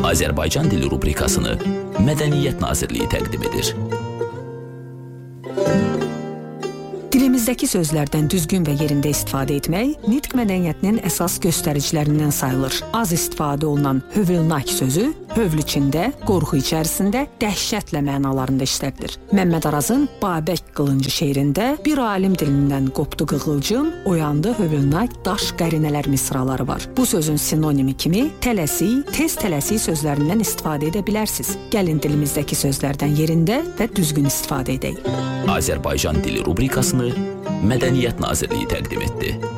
Azərbaycan dili rubrikasını Mədəniyyət Nazirliyi təqdim edir. Dilimizdəki sözlərdən düzgün və yerində istifadə etmək nitq mədəniyyətinin əsas göstəricilərindən sayılır. Az istifadə olunan hövülnak sözü hövl içində, qorxu içərisində, dəhşətlə mənalarında işlədilir. Məmməd Arazın Babək qılıncı şeirində bir alim dilindən qopdu qığılcım, oyandı hövülnak daş qərinələr misraları var. Bu sözün sinonimi kimi tələsi, tez tələsi sözlərindən istifadə edə bilərsiniz. Gəlin dilimizdəki sözlərdən yerində və düzgün istifadə edək. Azərbaycan dili rubrikasını Mədəniyyət Nazirliyi təqdim etdi.